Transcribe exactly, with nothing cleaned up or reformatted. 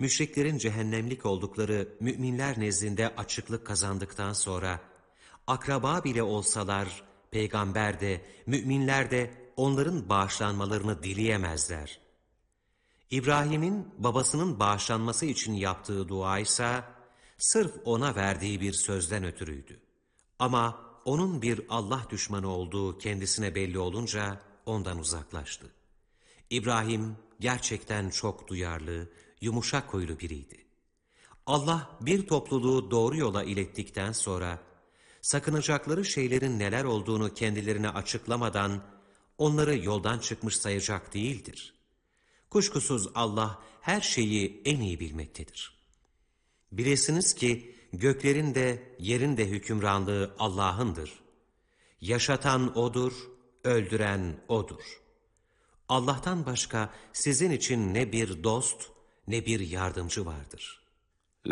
müşriklerin cehennemlik oldukları müminler nezdinde açıklık kazandıktan sonra, akraba bile olsalar, peygamber de, müminler de onların bağışlanmalarını dileyemezler. İbrahim'in babasının bağışlanması için yaptığı dua ise, sırf ona verdiği bir sözden ötürüydü. Ama onun bir Allah düşmanı olduğu kendisine belli olunca ondan uzaklaştı. İbrahim gerçekten çok duyarlı, yumuşak huylu biriydi. Allah bir topluluğu doğru yola ilettikten sonra, sakınacakları şeylerin neler olduğunu kendilerine açıklamadan, onları yoldan çıkmış sayacak değildir. Kuşkusuz Allah her şeyi en iyi bilmektedir. Bilesiniz ki göklerin de yerin de hükümranlığı Allah'ındır. Yaşatan O'dur, öldüren O'dur. Allah'tan başka sizin için ne bir dost ne bir yardımcı vardır.